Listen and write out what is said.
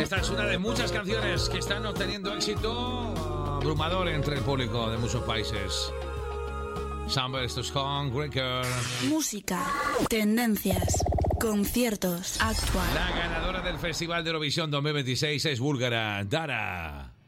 Esta es una de muchas canciones que están obteniendo éxito abrumador entre el público de muchos países. Summer is Home, Breaker. Música, tendencias, conciertos, actual. La ganadora del Festival de Eurovisión 2026 es búlgara, Dara.